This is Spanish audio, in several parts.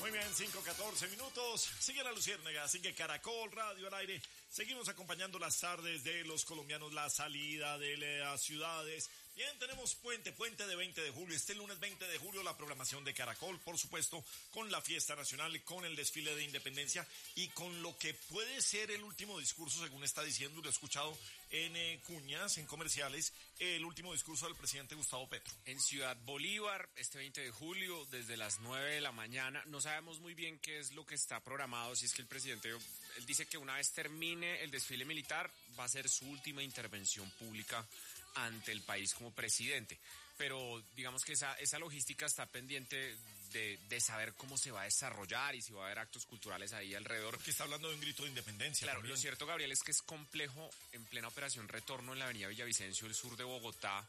Muy bien, 5:14. Sigue la Luciérnaga, sigue Caracol Radio al aire. Seguimos acompañando las tardes de los colombianos, la salida de las ciudades. Bien, tenemos puente de 20 de julio. Este lunes 20 de julio la programación de Caracol, por supuesto, con la fiesta nacional, con el desfile de independencia y con lo que puede ser el último discurso, según está diciendo, lo he escuchado en cuñas, en comerciales, el último discurso del presidente Gustavo Petro. En Ciudad Bolívar, este 20 de julio, desde las 9 de la mañana. No sabemos muy bien qué es lo que está programado, si es que el presidente, él dice que una vez termine el desfile militar, va a ser su última intervención pública ante el país como presidente, pero digamos que esa logística está pendiente de saber cómo se va a desarrollar y si va a haber actos culturales ahí alrededor. Porque está hablando de un grito de independencia. Claro, también. lo cierto, Gabriel, es que es complejo en plena operación retorno en la avenida Villavicencio, el sur de Bogotá.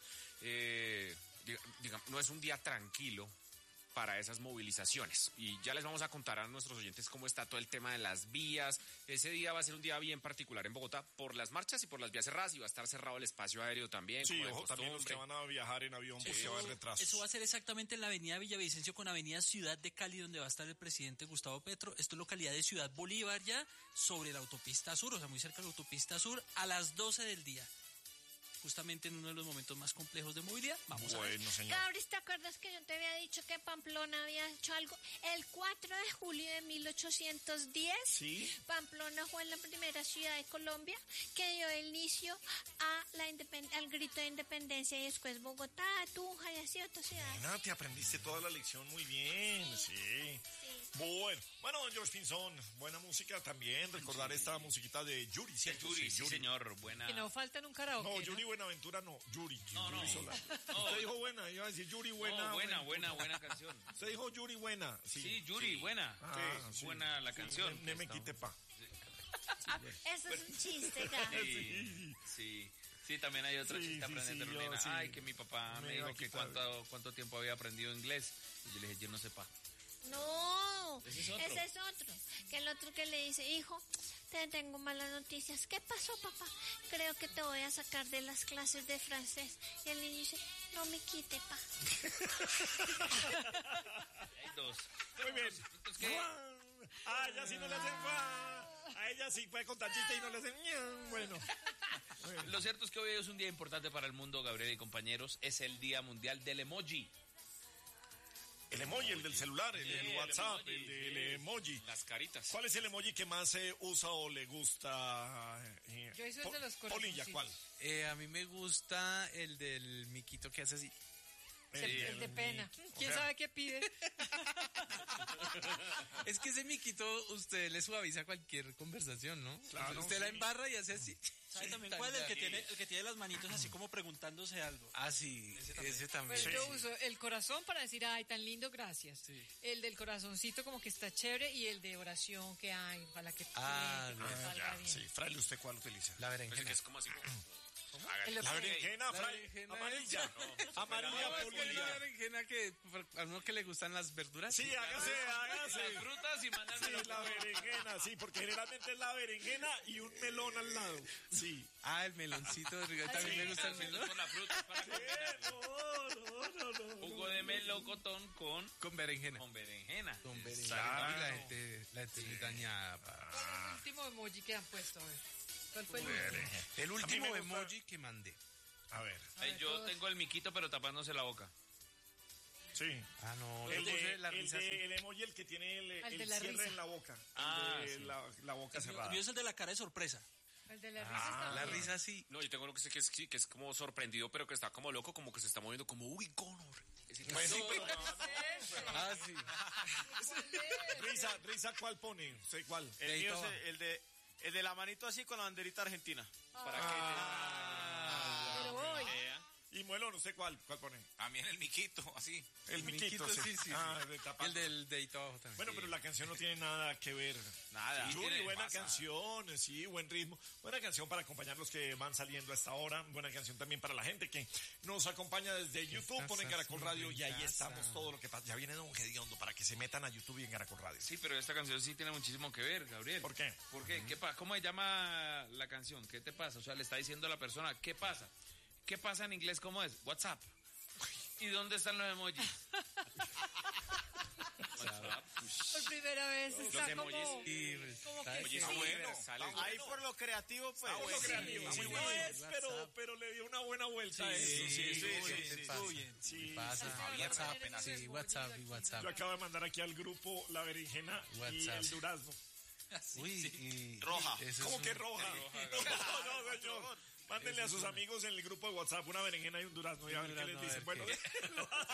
No es un día tranquilo para esas movilizaciones. Y ya les vamos a contar a nuestros oyentes cómo está todo el tema de las vías. Ese día va a ser un día bien particular en Bogotá por las marchas y por las vías cerradas, y va a estar cerrado el espacio aéreo también. Sí, ojo, también los que van a viajar en avión porque va a haber retrasos. Eso va a ser exactamente en la avenida Villavicencio con avenida Ciudad de Cali, donde va a estar el presidente Gustavo Petro. Esto es localidad de Ciudad Bolívar, ya sobre la autopista sur, o sea, muy cerca de la autopista sur, a las 12 del día. Justamente en uno de los momentos más complejos de movilidad. Vamos a ver. Señor. Cabris, ¿te acuerdas que yo te había dicho que Pamplona había hecho algo? El 4 de julio de 1810, ¿sí? Pamplona fue la primera ciudad de Colombia que dio inicio a al grito de independencia, y después Bogotá, Tunja y así otras ciudades. Nena, te aprendiste toda la lección muy bien, sí. Bueno, don George Pinzón, buena música también, recordar esta musiquita de Yuri, ¿cierto? Yuri, sí, señor, buena. Que no falta en un karaoke. No, Yuri Buenaventura no, Yuri Solar. No. Usted dijo buena, iba a decir Yuri buena. No, buena canción. Usted dijo Yuri buena. Sí, Yuri, buena. Sí. Buena la canción. Ne me quite pa. Eso es un chiste, Gabriel. Sí, también hay otro chiste aprendiendo Lorena. sí. Ay, que mi papá me dijo que cuánto tiempo había aprendido inglés. Y yo le dije, yo no sé pa. No, Ese es otro. Que el otro que le dice, hijo, te tengo malas noticias. ¿Qué pasó, papá? Creo que te voy a sacar de las clases de francés. Y el niño dice, no me quite, pa. Hay dos. Muy bien. ¿Qué? Ah, ella sí no le hacen a ella sí puede contar chiste y no le hacen bueno. Lo cierto es que hoy es un día importante para el mundo, Gabriel y compañeros. Es el Día Mundial del Emoji. El emoji, el del celular, el del WhatsApp, el emoji, el emoji. Las caritas. ¿Cuál es el emoji que más se usa o le gusta? Yo hice el de los Polilla, corazoncitos. ¿cuál? A mí me gusta el del miquito que hace así. El de pena. ¿Quién sabe qué pide? Es que ese miquito usted le suaviza cualquier conversación, ¿no? Claro, Usted la embarra y hace así. ¿Sabe también cuál es? El que tiene las manitos así como preguntándose algo. Ah, sí, ese también. Pues yo uso el corazón para decir, ay, tan lindo, gracias. Sí. El del corazoncito como que está chévere, y el de oración que hay, ojalá que salga bien. Sí, Fraile, ¿usted cuál utiliza? La Pues berenjena. que es como así. La berenjena, Fraile. berenjena Amarilla. Amarilla La polilla. berenjena que a uno que le gustan las verduras. Sí, hágase. Las frutas y mandármelo. Sí, la berenjena, sí, porque generalmente es la berenjena y un melón al lado. Sí. Ah, el meloncito. También me gusta el melón. Con la fruta para No. jugo de melocotón Con berenjena. con berenjena. Con berenjena. Claro. Y la gente es muy dañada. ¿Cuál es el último emoji que han puesto? A ver. ¿Cuál fue el último? El A mí último me gusta- emoji que mandé. A ver. Yo todos. tengo el miquito pero tapándose la boca. Sí. Ah, no. El, Yo puse de, la el, risa de, así. el emoji, el que tiene el de la cierre risa. en la boca. Ah, El de sí. la boca cerrada. El mío es el de la cara de sorpresa. El de la risa está La bien. risa así. No, yo tengo uno que es como sorprendido, pero que está como loco, como que se está moviendo como uy, Gonor. Bueno, pero- Ah, sí. Risa, ¿cuál pone? ¿Usted cuál? El mío es el de la manito así con la banderita argentina. Pero hoy. Y Muelón, ¿usted cuál pone? También el miquito, así. El miquito, sí. Ah, de tapar. El del dedito abajo también. Bueno, pero la canción no tiene nada que ver. Nada. Yuri, Tiene- buena pasa. canción, sí, buen ritmo. Buena canción para acompañar los que van saliendo a esta hora. Buena canción también para la gente que nos acompaña desde YouTube. Ponen Caracol Radio y ahí estamos, todo lo que pasa. Ya viene Don Gediondo para que se metan a YouTube y en Caracol Radio. Sí, pero esta canción sí tiene muchísimo que ver, Gabriel. ¿Por qué? ¿Por qué? ¿Cómo se llama la canción? ¿Qué te pasa? O sea, le está diciendo a la persona, ¿qué pasa? ¿Qué pasa en inglés? ¿Cómo es? WhatsApp. ¿Y dónde están los emojis? WhatsApp. Por primera Está emojis. como Y, que Emojis sí. universales. Ahí por lo creativo, pues. Por lo sí, creativo. sí, Muy sí, bueno sí, es, WhatsApp. pero le dio una buena vuelta a eso. estuvo bien. Sí, ¿Qué pasa? sí, WhatsApp, apenas sí, WhatsApp y WhatsApp. Yo acabo de mandar aquí al grupo la berenjena y WhatsApp. el durazno. Uy, y Roja. eso ¿Cómo es que un- roja? No, señor. Mándenle a sus amigos en el grupo de WhatsApp una berenjena y un durazno y a ver qué les dicen. Bueno,